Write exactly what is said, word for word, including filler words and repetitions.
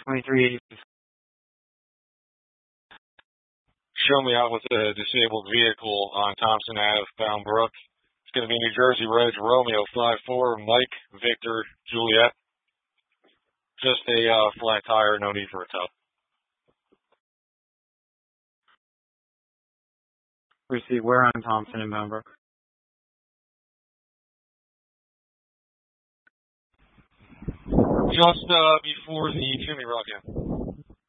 twenty-three. Show me out with a disabled vehicle on Thompson Avenue, Bound Brook. It's going to be New Jersey Reg Romeo five four, Mike, Victor, Juliet. Just a uh, flat tire, no need for a tow. Receive where on Thompson and Bound Brook? Just uh, before the Chimney Rock end.